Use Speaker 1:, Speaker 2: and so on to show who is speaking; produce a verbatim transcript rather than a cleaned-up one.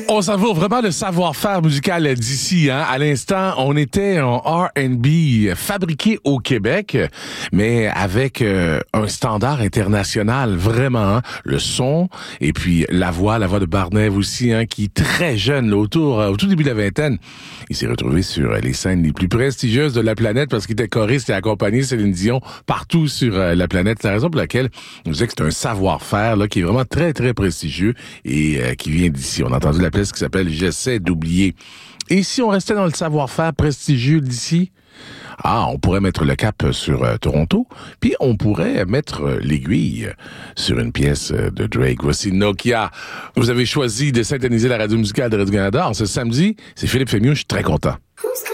Speaker 1: On savoure vraiment le savoir-faire musical d'ici. Hein? À l'instant, on était en R and B fabriqué au Québec, mais avec euh, un standard international, vraiment. Hein? Le son, et puis la voix, la voix de Barnève aussi, hein, qui est très jeune, là, autour, euh, au tout début de la vingtaine. Il s'est retrouvé sur euh, les scènes les plus prestigieuses de la planète parce qu'il était choriste et accompagné Céline Dion partout sur euh, la planète. C'est la raison pour laquelle je disais que c'est un savoir-faire là, qui est vraiment très, très prestigieux et euh, qui vient d'ici. On a entendu la pièce qui s'appelle « J'essaie d'oublier ». Et si on restait dans le savoir-faire prestigieux d'ici, ah, on pourrait mettre le cap sur euh, Toronto, puis on pourrait mettre euh, l'aiguille sur une pièce euh, de Drake. Voici Nokia. Vous avez choisi de synthétiser la radio musicale de Radio-Canada. Ce samedi, c'est Philippe Fémieux. Je suis très content.